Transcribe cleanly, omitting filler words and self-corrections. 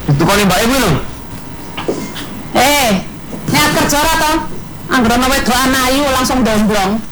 Ditukoni mbake kuwi lho. Niat kerja ora to? Anggere wedok ayu langsung domblong.